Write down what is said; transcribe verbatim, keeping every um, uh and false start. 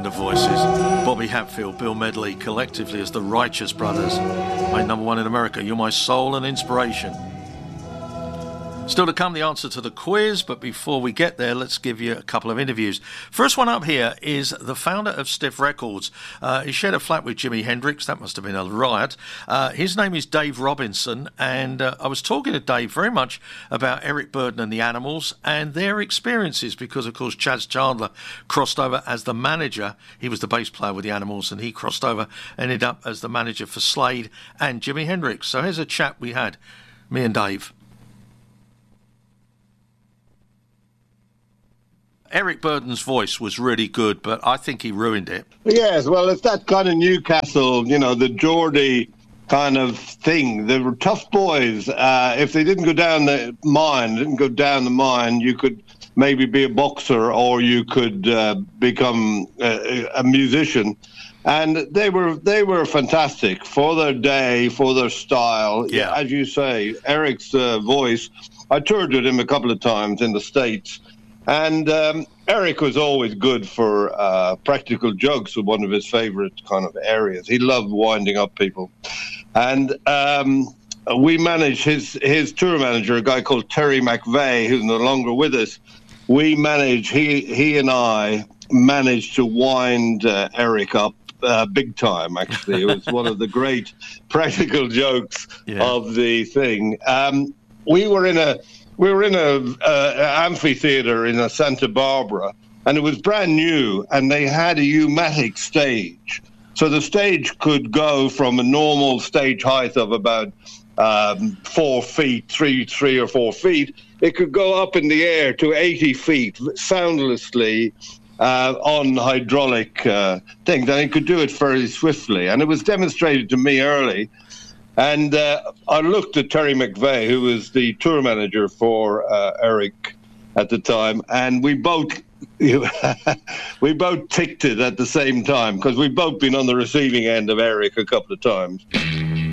of voices. Bobby Hatfield, Bill Medley, collectively as the Righteous Brothers. Made number one in America. You're my soul and inspiration. Still to come, the answer to the quiz, but before we get there, let's give you a couple of interviews. First one up here is the founder of Stiff Records. Uh, he shared a flat with Jimi Hendrix. That must have been a riot. Uh, his name is Dave Robinson, and uh, I was talking to Dave very much about Eric Burdon and the Animals and their experiences, because, of course, Chas Chandler crossed over as the manager. He was the bass player with the Animals, and he crossed over, ended up as the manager for Slade and Jimi Hendrix. So here's a chat we had, me and Dave. Eric Burdon's voice was really good, but I think he ruined it. Yes, well, it's that kind of Newcastle, you know, the Geordie kind of thing. They were tough boys. Uh, if they didn't go down the mine, didn't go down the mine, you could maybe be a boxer or you could uh, become a, a musician. And they were they were fantastic for their day, for their style. Yeah. As you say, Eric's uh, voice, I toured with him a couple of times in the States. And um, Eric was always good for uh, practical jokes, was one of his favorite kind of areas. He loved winding up people. And um, we managed his, his tour manager, a guy called Terry McVeigh, who's no longer with us. We managed, he, he and I managed to wind uh, Eric up uh, big time, actually. It was one of the great practical jokes yeah. of the thing. Um, we were in a... We were in a uh, amphitheater in a Santa Barbara, and it was brand new, and they had a U-matic stage. So the stage could go from a normal stage height of about um, four feet, three, three or four feet. It could go up in the air to eighty feet, soundlessly, uh, on hydraulic uh, things, and it could do it very swiftly. And it was demonstrated to me early. And uh, I looked at Terry McVeigh, who was the tour manager for uh, Eric at the time, and we both we both ticked it at the same time, because we've both been on the receiving end of Eric a couple of times.